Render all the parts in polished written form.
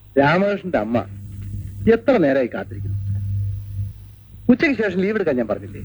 രാമകൃഷ്ണന്റെ അമ്മ എത്ര നേരമായി കാത്തിരിക്കുന്നു. ഉച്ചയ്ക്ക് ശേഷം ലീവ് എടുക്കാൻ ഞാൻ പറഞ്ഞില്ലേ?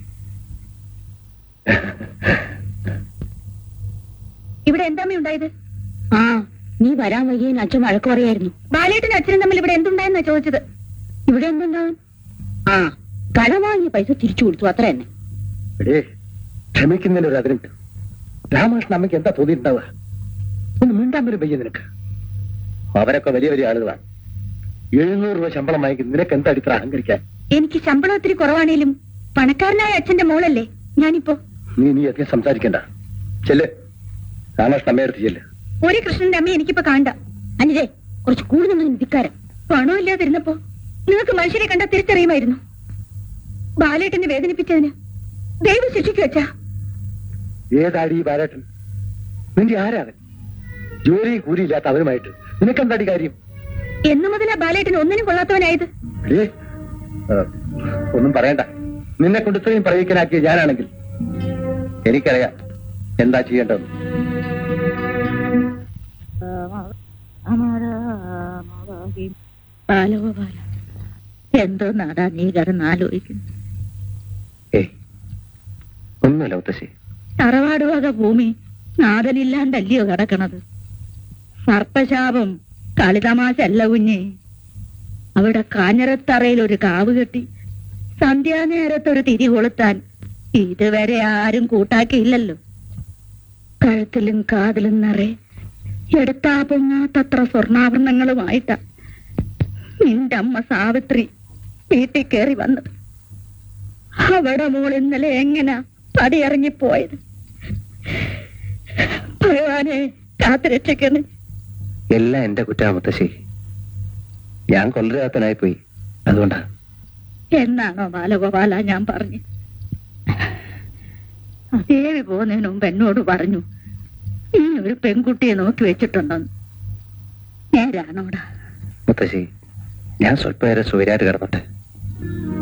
ഇവിടെ എന്താമ്മ ഉണ്ടായത്? ആ, നീ വരാൻ വയ്യ അച്ഛൻ വഴക്ക് പറയായിരുന്നു. ബാലേട്ടനും അച്ഛനും തമ്മിൽ ഇവിടെ എന്തുണ്ടായെന്നാ ചോദിച്ചത്. ഇവിടെ എന്തുണ്ടാവും? ആ, കട വാങ്ങിയ പൈസ തിരിച്ചു കൊടുത്തു, അത്ര തന്നെ. എടേ, ക്ഷമിക്കുന്നതിന് ഒരു അതിരുണ്ട്. രാമകൃഷ്ണൻ അമ്മയ്ക്ക് എന്താ തോന്നിയിട്ടുണ്ടാവുക? ഒന്ന് മിണ്ടാൻ വരും പയ്യ നിനക്ക്. അവരൊക്കെ വലിയ വലിയ ആളുകളാണ്. 700 രൂപ ശമ്പളം വാങ്ങിക്കും. നിനക്ക് എന്താ അടിത്ര അഹങ്കരിക്കാൻ? എനിക്ക് ശമ്പളം ഒത്തിരി കുറവാണേലും പണക്കാരനായ അച്ഛന്റെ മോളല്ലേ ഞാനിപ്പോ. നീ അധികം സംസാരിക്കണ്ട. ചെല്ല്, രാമകൃഷ്ണൻ അമ്മയെടുത്ത് ചെല്ല്. ഒരു കൃഷ്ണന്റെ അമ്മ എനിക്കിപ്പോ കാണണ്ട. അനിതേ, കുറച്ച് കൂടുതൽ ധിക്കാരം. പണമില്ലാതിരുന്നപ്പോ നിങ്ങൾക്ക് മനുഷ്യരെ കണ്ട തിരിച്ചറിയുമായിരുന്നു. ബാലേട്ടനെ വേദനിപ്പിച്ചതിന് ദൈവം ശിക്ഷിക്കു വെച്ചാ. ഏതാടി ബാലേട്ടൻ? നിന്റെ ആരാവൻ? ജോലിയും കൂലിയില്ലാത്ത അവരുമായിട്ട് നിനക്കെന്താടി കാര്യം? എന്നു മുതലാ ബാലേട്ടൻ ഒന്നിനും കൊള്ളാത്തവനായത്? ഒന്നും പറയണ്ട. നിന്നെ കൊണ്ട് ഇത്രയും പ്രയോഗിക്കാനാക്കിയ ഞാനാണെങ്കിൽ എനിക്കറിയാം എന്താ ചെയ്യേണ്ടത്. എന്തോ നാടാ നീ കിടന്നാലോചിക്കുന്നു? ഒന്നുമല്ല മുത്തശ്ശി. തറവാട് വക ഭൂമി നാഥനില്ലാണ്ടല്ലയോ കിടക്കണത്. സർപ്പശാപം കളിതമാശ അല്ല കുഞ്ഞേ. അവിടെ കാഞ്ഞിരത്തറയിൽ ഒരു കാവ് കെട്ടി സന്ധ്യാനേരത്തൊരു തിരി കൊളുത്താൻ ഇതുവരെ ആരും കൂട്ടാക്കിയില്ലല്ലോ. കഴുത്തിലും കാതിലും നിറയെ എടുത്താ പൊങ്ങാത്തത്ര സ്വർണ്ണാഭരണങ്ങളുമായിട്ടാ നിന്റെ അമ്മ സാവിത്രി വീട്ടിൽ കയറി വന്നത്. അവിടെ മോൾ ഇന്നലെ എങ്ങനാ പടിയിറങ്ങിപ്പോയത്? ഭഗവാനെ കാത്തുരക്ഷിക്കണേ. എല്ലാം എന്റെ കുറ്റാ മുത്തശ്ശി. ഞാൻ കൊല്ലരാത്തനായി പോയി, അതുകൊണ്ടാ. എന്നാണോ ബാലഗോപാല ഞാൻ പറഞ്ഞു? ദേവി പോകുന്നതിന് മുമ്പ് എന്നോട് പറഞ്ഞു നീ ഒരു പെൺകുട്ടിയെ നോക്കി വെച്ചിട്ടുണ്ടെന്ന്. നേരാണോടാ? മുത്തശ്ശി, ഞാൻ സ്വല്പം നേരം സുഖരായിട്ട് കിടന്നോട്ടെ.